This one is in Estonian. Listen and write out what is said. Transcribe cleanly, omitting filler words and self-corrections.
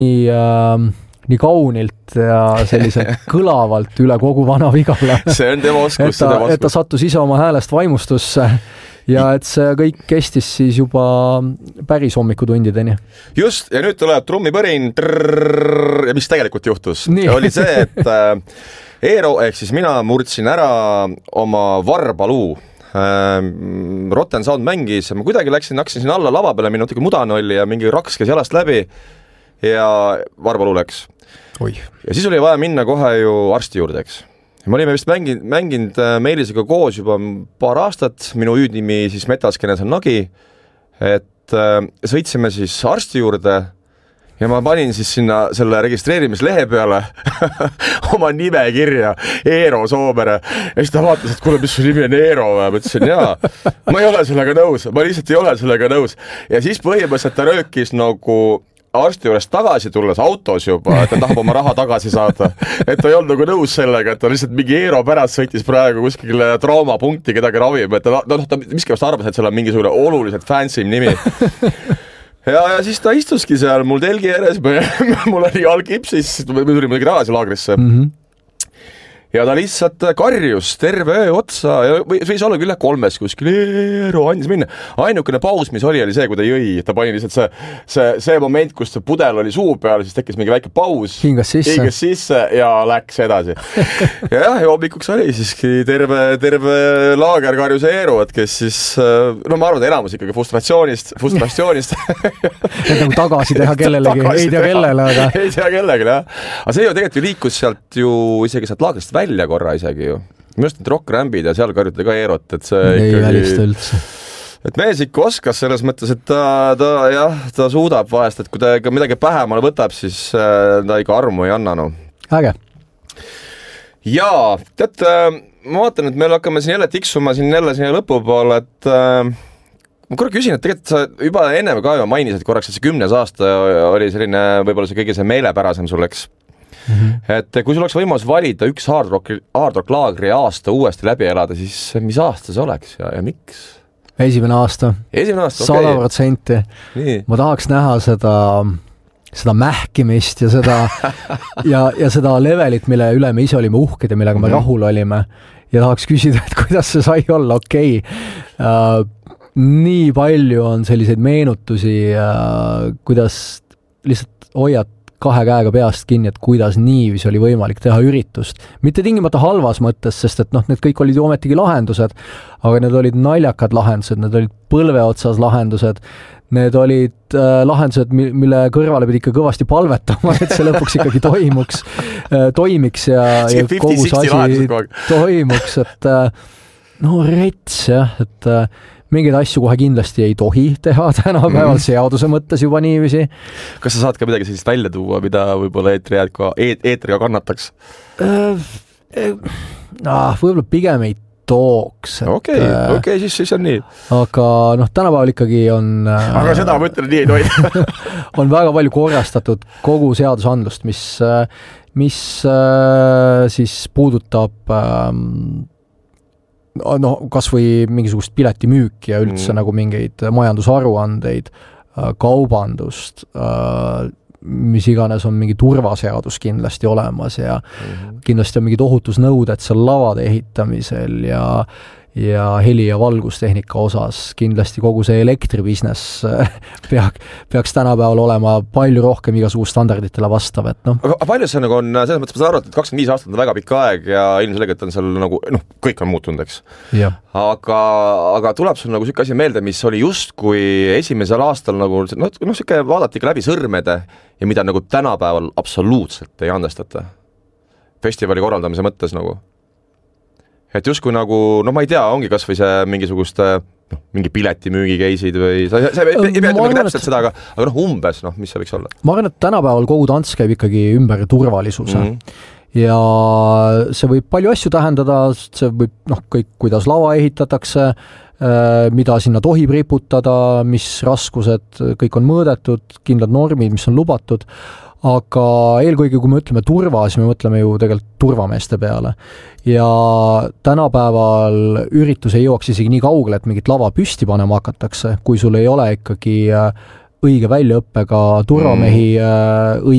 nii kaunilt ja selliselt kõlavalt üle kogu Vana-Vigala. See on tema oskus. Et ta sattus ise oma häälest vaimustusse ja et see kõik kestis siis juba päris hommikutundideni. Just, ja nüüd tuleb trummipõrin ja mis tegelikult juhtus? Oli see, et Eero ehk siis mina murdsin ära oma varbaluu. Rotten Sound mängis ja ma kuidagi hakkasin siin alla lava peale, minna mudan oli ja mingi raks käis jalast läbi ja varbaluu läks. Ja siis oli vaja minna kohe ju arsti juurde, eks. Me olime vist mänginud Meelisega koos juba paar aastat, minu hüüdnimi siis Metalskenes on Nagi, et sõitsime siis arsti juurde ja ma panin siis sinna selle registreerimislehe peale oma nime kirja, Eero Soomere. Ja siis ta vaatas, et kuule, mis su nimi on Eero? Ma ütlesin, jaa, ma ei ole sellega nõus, ma lihtsalt ei ole sellega nõus. Ja siis põhimõtteliselt ta röökis nagu arsti juures tagasi tulles autos juba, et ta tahab oma raha tagasi saada. Et ta ei olnud nagu nõus sellega, et ta lihtsalt mingi Eero pärast sõitis praegu kuskile traumapunkti kedagi ravib, et ta miskivast arvas, et seal on mingisugune oluliselt fancy nimi. Ja siis ta istuski seal mul telgi eres, mul oli jalg kipsis, me tulime tagasi laagrisse. Ja ta lihtsalt karjus terve öö otsa ja võis olla küll 3 kuskil Eero andis minna. Ainukene paus, mis oli see, kui ta jõi. Ta pani lihtsalt see moment, kus see pudel oli suu peal, siis tekkis mingi väike paus. Hingas sisse ja läks edasi. ja hommikuks oli siiski terve laager karjus Eero, et kes siis, ma arvan, enamus ikkagi frustratsioonist. et nagu tagasi teha kellelegi, ei tea kellele, aga... Ei tea kellelegi, jah. Aga see ju tegelikult liikus sealt ju isegi sealt laagrist välja korra isegi ju. Minu arust rock-rämbid ja seal karjuti ka Eerot, et see ei välista üldse. Et mees ikka oskas selles mõttes, et ta suudab vahest, et kui ta midagi pähemale võtab, siis ta ikka armu ei anna. No. Äge. Jaa, tead, ma vaatan, et meil hakkame siin jälle tiksuma siin lõpu poole, et ma korra küsin, et tegelikult sa juba enne ka ju mainisid korraks, et see 10. aasta oli selline, võib-olla see kõige see meelepärasem suleks. Et kui sul oleks võimalus valida üks hard rock laagri aasta uuesti läbi elada, siis mis aasta see oleks ja miks? Esimene aasta, 100%. Ma tahaks näha seda mähkimist ja seda ja seda levelit, mille üle me ise olime uhked ja millega me rahul olime ja tahaks küsida, et kuidas see sai olla okei. Nii palju on selliseid meenutusi, kuidas lihtsalt hoiad 2 käega peast kinni, et kuidas niivis oli võimalik teha üritust. Mitte tingimata halvas mõttes, sest et need kõik olid ju ometigi lahendused, aga need olid naljakad lahendused, need olid põlve otsas lahendused, need olid lahendused, mille kõrvale pidi ikka kõvasti palvetama, et see lõpuks ikkagi toimiks ja kogu see asi toimuks, et rets jah, et mingeid asju kohe kindlasti ei tohi teha tänapäeval seaduse mõttes juba niiviisi. Kas sa saad ka midagi sellist välja tuua, mida võib-olla eetriga kannataks? Võib-olla pigem ei tooks. Okei, siis on nii. Aga tänapäeval ikkagi on... Aga seda ma ütlen, nii ei tohi. On väga palju korrastatud kogu seadusandlust, mis siis puudutab... kas või mingisugust piletimüüki ja üldse nagu mingeid majandusaruandeid, kaubandust, mis iganes on mingi turvaseadus kindlasti olemas ja kindlasti on mingid ohutusnõuded seal lavade ehitamisel ja heli- ja valgustehnika osas. Kindlasti kogu see elektribusiness peaks tänapäeval olema palju rohkem igasugu standarditele vastav. Aga palju see nagu on, selles mõttes ma saan aru, et 25 aastat on väga pikk aeg ja ilmsellega, et on seal nagu, kõik on muutunud, eks. Aga tuleb sul nagu selline asi meelde, mis oli just kui esimesel aastal nagu, selline vaadati ka läbi sõrmede ja mida nagu tänapäeval absoluutselt ei andestata. Festivali korraldamise mõttes nagu. Et justkui nagu, ma ei tea, ongi kas või see mingisugust mingi piletimüügi keisid või sa ei pea täpselt seda, aga umbes, mis see võiks olla? Ma arvan, et tänapäeval kogu tants käib ikkagi ümber turvalisuse. Ja see võib palju asju tähendada, see võib kõik, kuidas lava ehitatakse, mida sinna tohib riputada, mis raskused, kõik on mõõdetud, kindlad normid, mis on lubatud. Aga eelkõige, kui me ütleme turva, siis me mõtleme ju tegelikult turvameeste peale. Ja tänapäeval üritus ei jõuaks isegi nii kaugele, et mingit lava püsti panema hakatakse, kui sul ei ole ikkagi õige väljaõppega turvamehi